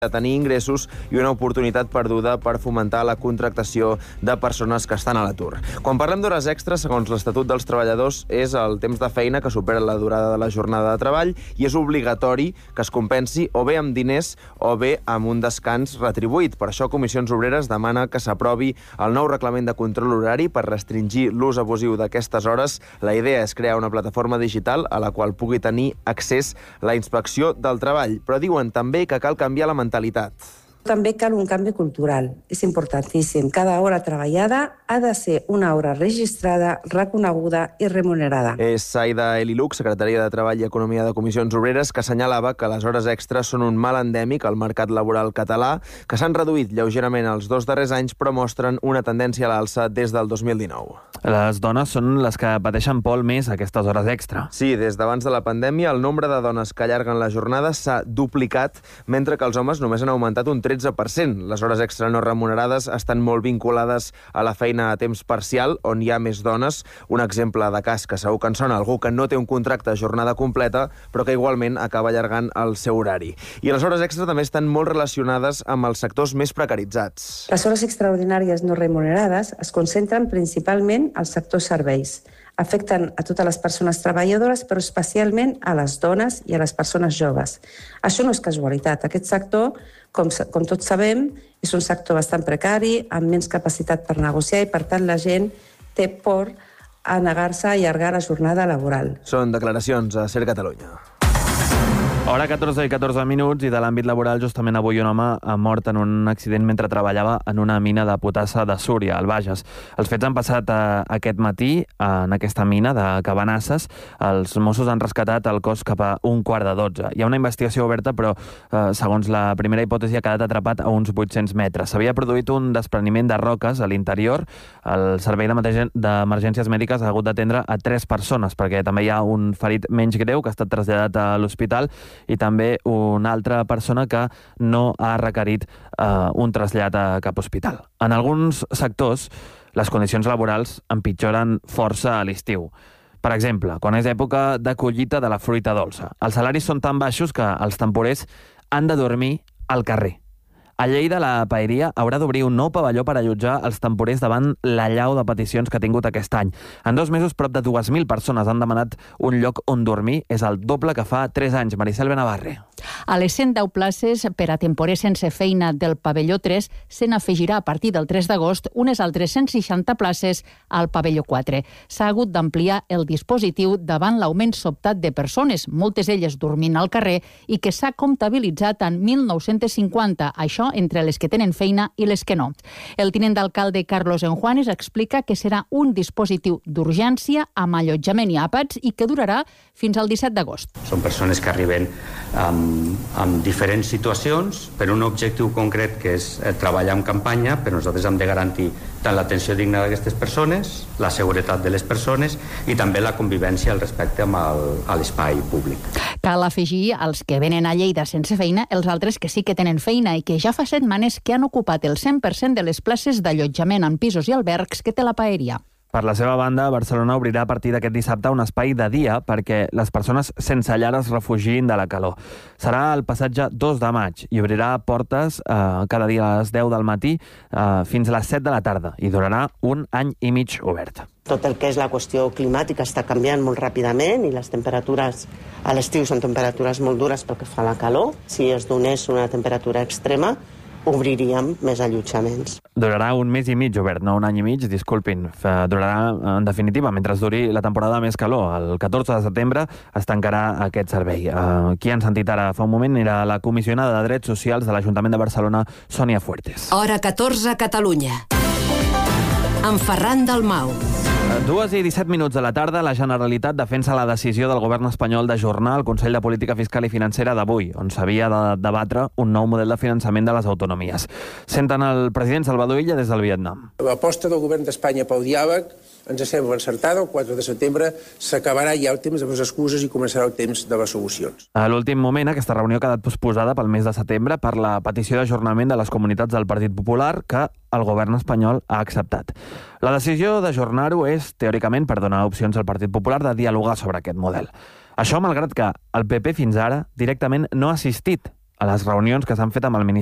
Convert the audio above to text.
de tenir ingressos i una oportunitat perduda per fomentar la contractació de persones que estan a l'atur. Quan parlem d'hores extres, segons l'Estatut dels Treballadors, és el temps de feina que supera la durada de la jornada de treball i és obligatori que es compensi o bé amb diners o bé amb un descans retribuït. Per això, Comissions Obreres demana que s'aprovi el nou reglament de control horari per restringir l'ús abusiu d'aquestes hores. La idea és crear una plataforma digital a la qual pugui tenir accés la Inspecció del Treball, però diuen també que cal canviar la mentalitat. També cal un canvi cultural. És importantíssim. Cada hora treballada ha de ser una hora registrada, reconeguda i remunerada. És Saida Eliluc, secretària de Treball i Economia de Comissions Obreres, que assenyalava que les hores extres són un mal endèmic al mercat laboral català, que s'han reduït lleugerament els 2 darrers anys, però mostren una tendència a l'alça des del 2019. Les dones són les que pateixen molt més aquestes hores extra. Sí, des d'abans de la pandèmia, el nombre de dones que allarguen la jornada s'ha duplicat, mentre que els homes només han augmentat un 13%. Les hores extra no remunerades estan molt vinculades a la feina a temps parcial, on hi ha més dones. Un exemple de cas que segur que en sona algú que no té un contracte a jornada completa, però que igualment acaba allargant el seu horari. I les hores extra també estan molt relacionades amb els sectors més precaritzats. Les hores extraordinàries no remunerades es concentren principalment al sector serveis. Afecten a totes les persones treballadores, però especialment a les dones i a les persones joves. Això no és casualitat. Aquest sector, com tots sabem, és un sector bastant precari, amb menys capacitat per negociar i, per tant, la gent té por a negar-se a allargar la jornada laboral. Són declaracions a Ser Catalunya. Hora 14 i 14 minuts, i de l'àmbit laboral, justament avui un home ha mort en un accident mentre treballava en una mina de potassa de Súria, al Bages. Els fets han passat aquest matí en aquesta mina de Cabanasses. Els Mossos han rescatat el cos cap a 11:45. Hi ha una investigació oberta, però segons la primera hipòtesi ha quedat atrapat a uns 800 metres. S'havia produït un despreniment de roques a l'interior. El servei d'emergències mèdiques ha hagut d'atendre a 3 persones, perquè també hi ha un ferit menys greu que ha estat traslladat a l'hospital i també una altra persona que no ha requerit un trasllat a cap hospital. En alguns sectors, les condicions laborals empitjoren força a l'estiu. Per exemple, quan és època de collita de la fruita dolça. Els salaris són tan baixos que els temporers han de dormir al carrer. A Lleida, la paeria haurà d'obrir un nou pavelló per allotjar els temporers davant l'allau de peticions que ha tingut aquest any. En 2 mesos, prop de 2.000 persones han demanat un lloc on dormir. És el doble que fa 3 anys. Maricel Benavarre. A les 110 places per a temporers sense feina del pavelló 3 se n'afegirà a partir del 3 d'agost unes altres 160 places al pavelló 4. S'ha hagut d'ampliar el dispositiu davant l'augment sobtat de persones, moltes elles dormint al carrer, i que s'ha comptabilitzat en 1.950, això entre les que tenen feina i les que no. El tinent d'alcalde Carlos Enjuanes explica que serà un dispositiu d'urgència amb allotjament i àpats i que durarà fins al 17 d'agost. Són persones que arriben amb diferents situacions per un objectiu concret, que és treballar en campanya, però nosaltres hem de garantir tant l'atenció digna d'aquestes persones, la seguretat de les persones i també la convivència al respecte a l'espai públic. Cal afegir als que venen a Lleida sense feina els altres que sí que tenen feina i que ja fa setmanes que han ocupat el 100% de les places d'allotjament en pisos i albergs que té la paeria. Per la seva banda, Barcelona obrirà a partir d'aquest dissabte un espai de dia perquè les persones sense llar es refugin de la calor. Serà el passatge 2 de maig i obrirà portes cada dia a les 10 del matí fins a les 7 de la tarda i durarà 1 any i mig obert. Tot el que és la qüestió climàtica està canviant molt ràpidament i les temperatures a l'estiu són temperatures molt dures pel que fa a la calor. Si es donés una temperatura extrema, obriríem més allotjaments. Durarà 1 mes i mig obert, no 1 any i mig, disculpin. Durarà, en definitiva, mentre duri la temporada de més calor. El 14 de setembre es tancarà aquest servei. Qui han sentit ara fa un moment era la comissionada de Drets Socials de l'Ajuntament de Barcelona, Sònia Fuertes. Hora 14, Catalunya. Amb Ferran Dalmau. 2:17 de la tarda, la Generalitat defensa la decisió del govern espanyol d'ajornar el Consell de Política Fiscal i Financera d'avui, on s'havia de debatre un nou model de finançament de les autonomies. Senten el president Salvador Illa des del Vietnam. L'aposta del govern d'Espanya pel diàleg ens sembla encertada. El 4 de setembre s'acabarà ja el temps de les excuses i començarà el temps de les solucions. A l'últim moment, aquesta reunió ha quedat posposada pel mes de setembre per la petició d'ajornament de les comunitats del Partit Popular que el govern espanyol ha acceptat. La decisió d'ajornar-ho és, teòricament, per donar opcions al Partit Popular de dialogar sobre aquest model. Això malgrat que el PP fins ara directament no ha assistit les reunions que s'han fet amb el Ministeri